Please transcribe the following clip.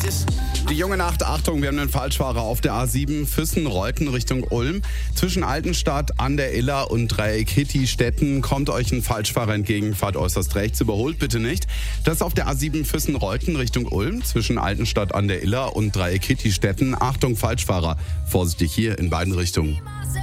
Die junge Nacht, Achtung, wir haben einen Falschfahrer auf der A7 Füssen-Reuten Richtung Ulm. Zwischen Altenstadt an der Iller und Dreieck Hitti-Stetten kommt euch ein Falschfahrer entgegen, fahrt äußerst rechts, überholt bitte nicht. Das ist auf der A7 Füssen-Reuten Richtung Ulm, zwischen Altenstadt an der Iller und Dreieck Hitti-Stetten. Achtung, Falschfahrer, vorsichtig hier in beiden Richtungen.